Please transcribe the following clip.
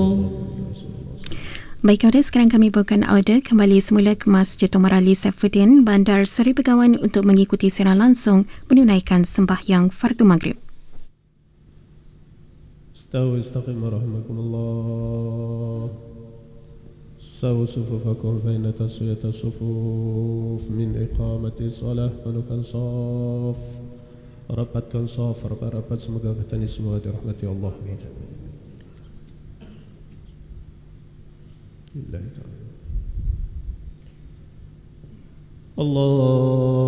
Baik, Auda, sekarang kami bawakan Auda kembali semula ke Masjid Omar Ali Saifuddin, Bandar Seri Begawan untuk mengikuti siaran langsung menunaikan sembahyang Fardu Maghrib. استقم رحمكم الله. سووا صفوفكم بين تسوية الصفوف من إقامة الصلاة. penuhkan صف, rapatkan صف, rapat-rapat, semoga ketani semua dirahmati Allah. الله